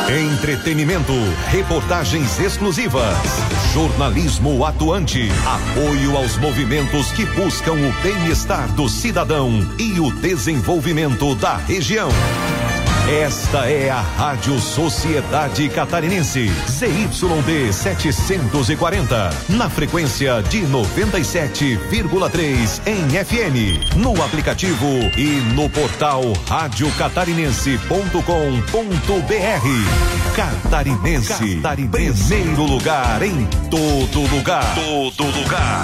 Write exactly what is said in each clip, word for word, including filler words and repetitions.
Entretenimento, reportagens exclusivas, jornalismo atuante, apoio aos movimentos que buscam o bem-estar do cidadão e o desenvolvimento da região. Esta é a Rádio Sociedade Catarinense, Z Y D setecentos e quarenta, na frequência de noventa e sete vírgula três em F M, no aplicativo e no portal rádio catarinense ponto com ponto b r. Catarinense, Catarinense, primeiro lugar em todo lugar. Todo lugar.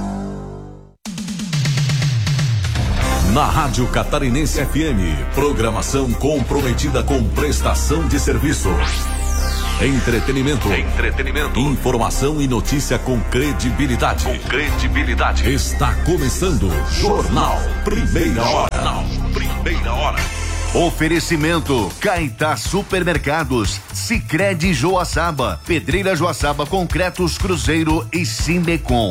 Na Rádio Catarinense F M, programação comprometida com prestação de serviço. Entretenimento. Entretenimento. Informação e notícia com credibilidade. Com credibilidade. Está começando Jornal Primeira Hora. Jornal Primeira Hora. Oferecimento Caetá Supermercados, Sicredi Joaçaba, Pedreira Joaçaba Concretos Cruzeiro e Sindecom.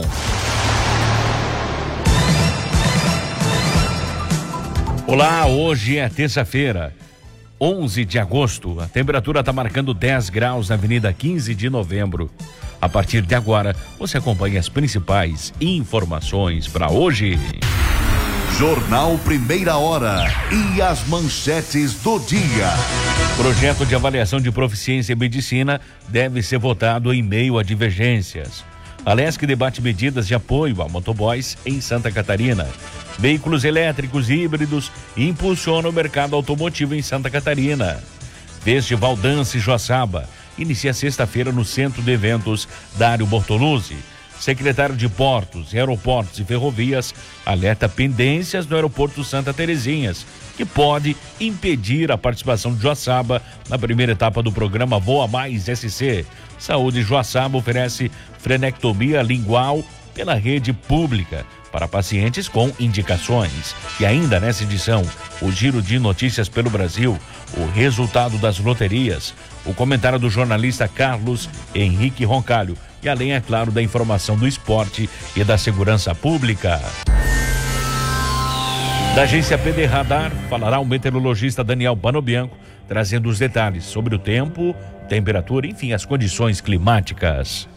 Olá, hoje é terça-feira, onze de agosto. A temperatura está marcando dez graus na Avenida quinze de novembro. A partir de agora, você acompanha as principais informações para hoje. Jornal Primeira Hora e as manchetes do dia. Projeto de avaliação de proficiência em medicina deve ser votado em meio a divergências. A Lesc debate medidas de apoio a motoboys em Santa Catarina. Veículos elétricos e híbridos impulsionam o mercado automotivo em Santa Catarina. Festival Dance Joaçaba inicia sexta-feira no Centro de Eventos Dário Bortoluzzi. Secretário de Portos, Aeroportos e Ferrovias alerta pendências no aeroporto Santa Terezinhas, que pode impedir a participação de Joaçaba na primeira etapa do programa Voa Mais S C. Saúde Joaçaba oferece frenectomia lingual pela rede pública para pacientes com indicações. E ainda nessa edição, o giro de notícias pelo Brasil, o resultado das loterias, o comentário do jornalista Carlos Henrique Roncalho e além, é claro, da informação do esporte e da segurança pública. Da agência P D Radar, falará o meteorologista Daniel Panobianco, trazendo os detalhes sobre o tempo, temperatura, enfim, as condições climáticas.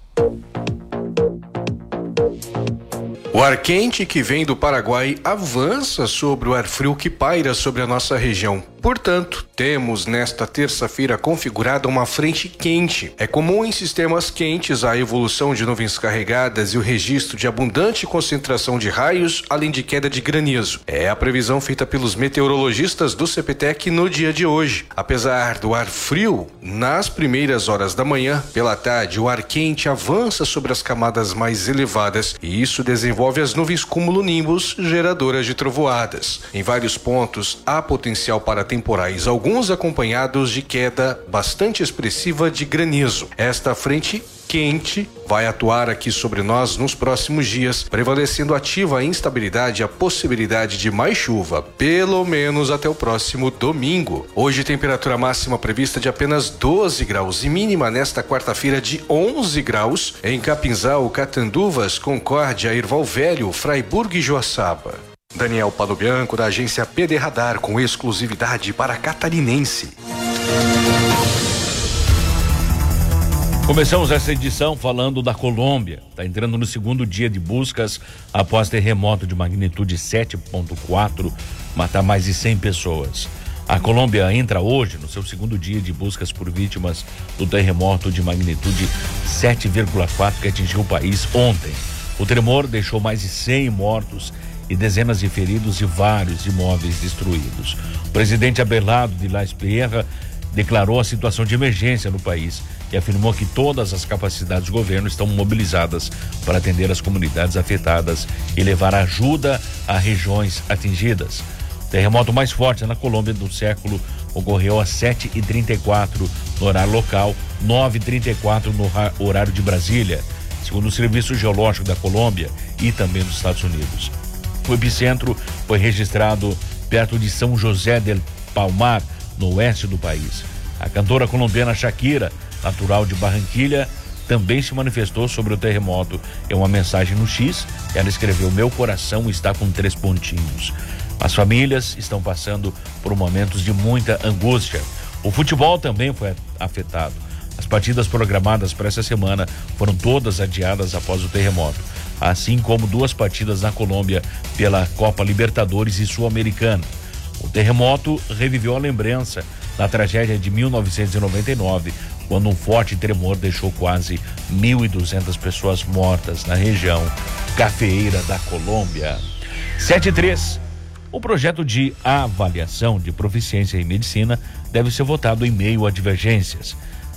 O ar quente que vem do Paraguai avança sobre o ar frio que paira sobre a nossa região. Portanto, temos nesta terça-feira configurada uma frente quente. É comum em sistemas quentes a evolução de nuvens carregadas e o registro de abundante concentração de raios, além de queda de granizo. É a previsão feita pelos meteorologistas do CPTEC no dia de hoje. Apesar do ar frio, nas primeiras horas da manhã, pela tarde, o ar quente avança sobre as camadas mais elevadas e isso desenvolve as nuvens cumulonimbus geradoras de trovoadas. Em vários pontos, há potencial para temporais, alguns acompanhados de queda bastante expressiva de granizo. Esta frente quente vai atuar aqui sobre nós nos próximos dias, prevalecendo ativa a instabilidade e a possibilidade de mais chuva, pelo menos até o próximo domingo. Hoje, temperatura máxima prevista de apenas doze graus e mínima nesta quarta-feira de onze graus em Capinzal, Catanduvas, Concórdia, Erval Velho, Fraiburgo e Joaçaba. Daniel Panobianco, da agência P D Radar, com exclusividade para Catarinense. Começamos essa edição falando da Colômbia. Está entrando no segundo dia de buscas após terremoto de magnitude sete ponto quatro matar mais de cem pessoas. A Colômbia entra hoje no seu segundo dia de buscas por vítimas do terremoto de magnitude sete vírgula quatro que atingiu o país ontem. O tremor deixou mais de cem mortos e dezenas de feridos e vários imóveis destruídos. O presidente Abelardo de La Espriella declarou a situação de emergência no país e afirmou que todas as capacidades do governo estão mobilizadas para atender as comunidades afetadas e levar ajuda a regiões atingidas. O terremoto mais forte na Colômbia do século ocorreu às sete e trinta e quatro no horário local, nove e trinta e quatro no horário de Brasília, segundo o Serviço Geológico da Colômbia e também dos Estados Unidos. O epicentro foi registrado perto de São José del Palmar, no oeste do país. A cantora colombiana Shakira, natural de Barranquilha, também se manifestou sobre o terremoto. Em uma mensagem no X, ela escreveu: meu coração está com três pontinhos. As famílias estão passando por momentos de muita angústia. O futebol também foi afetado. As partidas programadas para essa semana foram todas adiadas após o terremoto, assim como duas partidas na Colômbia pela Copa Libertadores e Sul-Americana. O terremoto reviveu a lembrança da tragédia de mil novecentos e noventa e nove, quando um forte tremor deixou quase mil e duzentas pessoas mortas na região cafeeira da Colômbia. sete e três. O projeto de avaliação de proficiência em medicina deve ser votado em meio a divergências.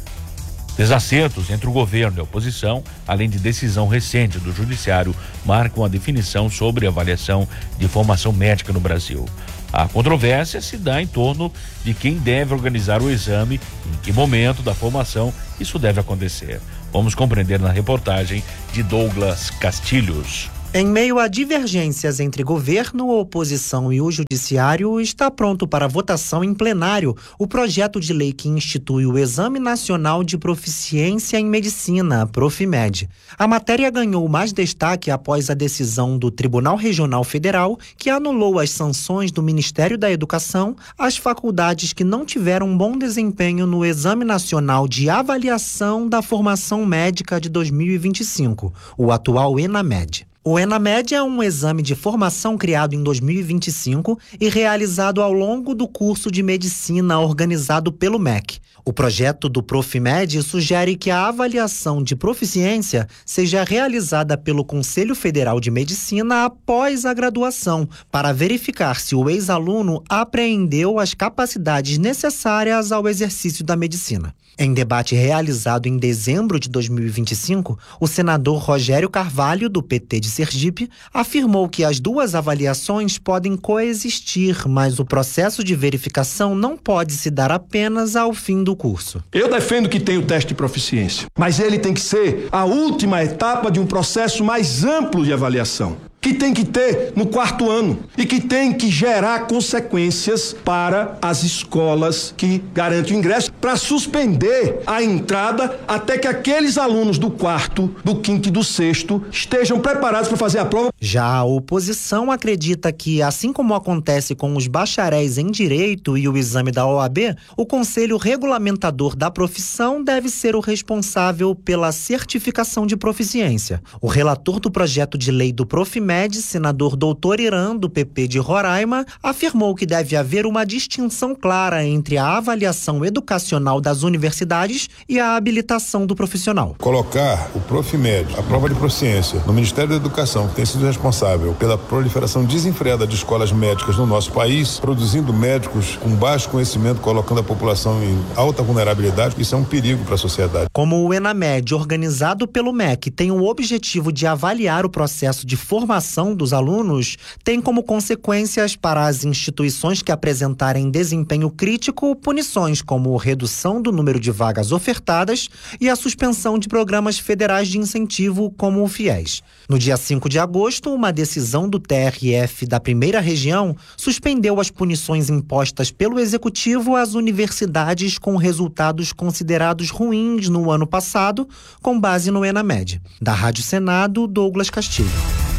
Desacertos entre o governo e a oposição, além de decisão recente do judiciário, marcam a definição sobre a avaliação de formação médica no Brasil. A controvérsia se dá em torno de quem deve organizar o exame, em que momento da formação isso deve acontecer. Vamos compreender na reportagem de Douglas Castilhos. Em meio a divergências entre governo, oposição e o judiciário, está pronto para votação em plenário o projeto de lei que institui o Exame Nacional de Proficiência em Medicina, Profimed. A matéria ganhou mais destaque após a decisão do Tribunal Regional Federal, que anulou as sanções do Ministério da Educação às faculdades que não tiveram bom desempenho no Exame Nacional de Avaliação da Formação Médica de dois mil e vinte e cinco, o atual ENAMED. O ENAMED é um exame de formação criado em dois mil e vinte e cinco e realizado ao longo do curso de medicina organizado pelo M E C. O projeto do Profimed sugere que a avaliação de proficiência seja realizada pelo Conselho Federal de Medicina após a graduação, para verificar se o ex-aluno apreendeu as capacidades necessárias ao exercício da medicina. Em debate realizado em dezembro de dois mil e vinte e cinco, o senador Rogério Carvalho, do P T de Sergipe, afirmou que as duas avaliações podem coexistir, mas o processo de verificação não pode se dar apenas ao fim do curso. Eu defendo que tenha o teste de proficiência, mas ele tem que ser a última etapa de um processo mais amplo de avaliação, que tem que ter no quarto ano e que tem que gerar consequências para as escolas que garantem o ingresso, para suspender a entrada até que aqueles alunos do quarto, do quinto e do sexto estejam preparados para fazer a prova. Já a oposição acredita que, assim como acontece com os bacharéis em Direito e o exame da O A B, o Conselho Regulamentador da Profissão deve ser o responsável pela certificação de proficiência. O relator do projeto de lei do Profimed, senador doutor Irã, do P P de Roraima, afirmou que deve haver uma distinção clara entre a avaliação educacional das universidades e a habilitação do profissional. Colocar o Profimed, a prova de proficiência, no Ministério da Educação, que tem sido responsável pela proliferação desenfreada de escolas médicas no nosso país, produzindo médicos com baixo conhecimento, colocando a população em alta vulnerabilidade, isso é um perigo para a sociedade. Como o ENAMED, organizado pelo M E C, tem o objetivo de avaliar o processo de formação dos alunos, tem como consequências para as instituições que apresentarem desempenho crítico punições como redução do número de vagas ofertadas e a suspensão de programas federais de incentivo como o FIES. No dia cinco de agosto, uma decisão do T R F da primeira região suspendeu as punições impostas pelo Executivo às universidades com resultados considerados ruins no ano passado, com base no ENAMED. Da Rádio Senado, Douglas Castilho.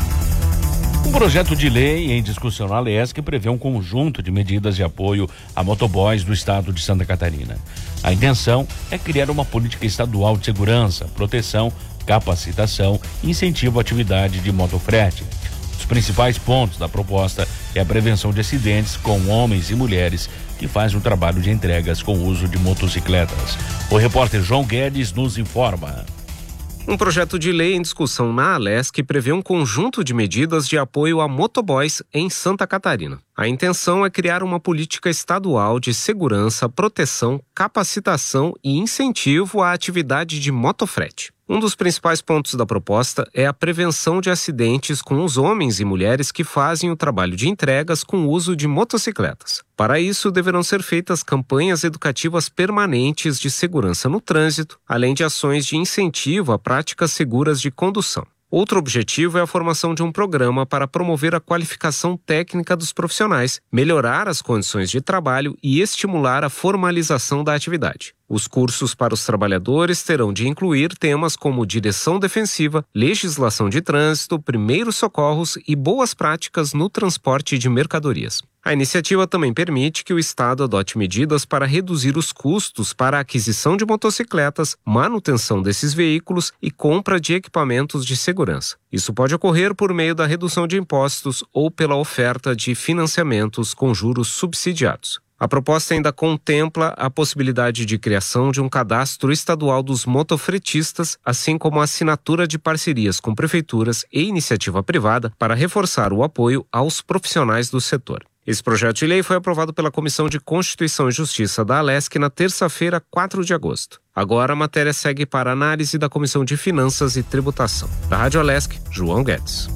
Um projeto de lei em discussão na Lesc prevê um conjunto de medidas de apoio a motoboys do estado de Santa Catarina. A intenção é criar uma política estadual de segurança, proteção, capacitação e incentivo à atividade de motofrete. Os principais pontos da proposta é a prevenção de acidentes com homens e mulheres que fazem o trabalho de entregas com o uso de motocicletas. O repórter João Guedes nos informa. Um projeto de lei em discussão na Alesc prevê um conjunto de medidas de apoio a motoboys em Santa Catarina. A intenção é criar uma política estadual de segurança, proteção, capacitação e incentivo à atividade de motofrete. Um dos principais pontos da proposta é a prevenção de acidentes com os homens e mulheres que fazem o trabalho de entregas com o uso de motocicletas. Para isso, deverão ser feitas campanhas educativas permanentes de segurança no trânsito, além de ações de incentivo a práticas seguras de condução. Outro objetivo é a formação de um programa para promover a qualificação técnica dos profissionais, melhorar as condições de trabalho e estimular a formalização da atividade. Os cursos para os trabalhadores terão de incluir temas como direção defensiva, legislação de trânsito, primeiros socorros e boas práticas no transporte de mercadorias. A iniciativa também permite que o Estado adote medidas para reduzir os custos para a aquisição de motocicletas, manutenção desses veículos e compra de equipamentos de segurança. Isso pode ocorrer por meio da redução de impostos ou pela oferta de financiamentos com juros subsidiados. A proposta ainda contempla a possibilidade de criação de um cadastro estadual dos motofretistas, assim como a assinatura de parcerias com prefeituras e iniciativa privada para reforçar o apoio aos profissionais do setor. Esse projeto de lei foi aprovado pela Comissão de Constituição e Justiça da Alesc na terça-feira, quatro de agosto. Agora a matéria segue para análise da Comissão de Finanças e Tributação. Da Rádio Alesc, João Guedes.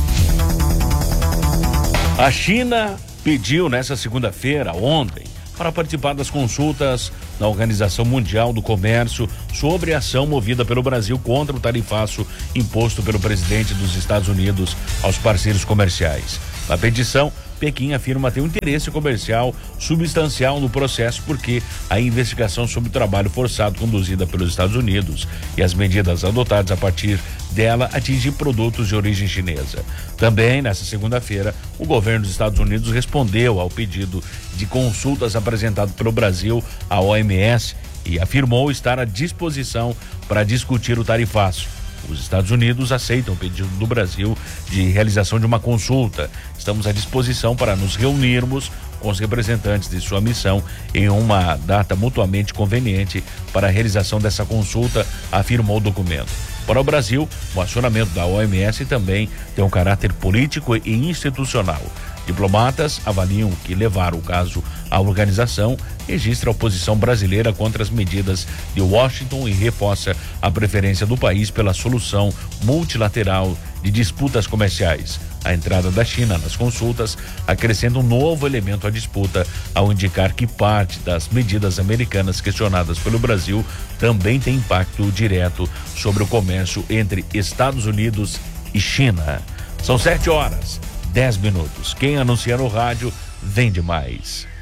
A China pediu nesta segunda-feira, ontem, para participar das consultas da Organização Mundial do Comércio sobre a ação movida pelo Brasil contra o tarifaço imposto pelo presidente dos Estados Unidos aos parceiros comerciais. Na petição, Pequim afirma ter um interesse comercial substancial no processo porque a investigação sobre o trabalho forçado conduzida pelos Estados Unidos e as medidas adotadas a partir dela atingem produtos de origem chinesa. Também, nesta segunda-feira, o governo dos Estados Unidos respondeu ao pedido de consultas apresentado pelo Brasil à O M S e afirmou estar à disposição para discutir o tarifaço. Os Estados Unidos aceitam o pedido do Brasil de realização de uma consulta. Estamos à disposição para nos reunirmos com os representantes de sua missão em uma data mutuamente conveniente para a realização dessa consulta, afirmou o documento. Para o Brasil, o acionamento da O M S também tem um caráter político e institucional. Diplomatas avaliam que levar o caso à organização registra a oposição brasileira contra as medidas de Washington e reforça a preferência do país pela solução multilateral de disputas comerciais. A entrada da China nas consultas acrescenta um novo elemento à disputa ao indicar que parte das medidas americanas questionadas pelo Brasil também tem impacto direto sobre o comércio entre Estados Unidos e China. São sete horas, dez minutos. Quem anuncia no rádio vende mais.